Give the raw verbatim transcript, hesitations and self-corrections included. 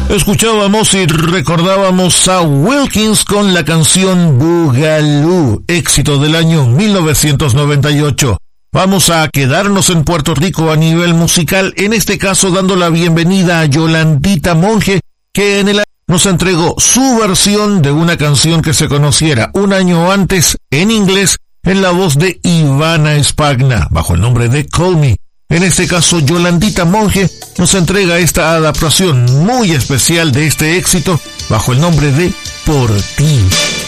Escuchábamos y recordábamos a Wilkins con la canción Boogaloo, éxito del año mil novecientos noventa y ocho. Vamos a quedarnos en Puerto Rico a nivel musical, en este caso dando la bienvenida a Yolandita Monge, que en el año nos entregó su versión de una canción que se conociera un año antes en inglés en la voz de Ivana Spagna, bajo el nombre de Call Me. En este caso, Yolandita Monge nos entrega esta adaptación muy especial de este éxito bajo el nombre de Por Ti.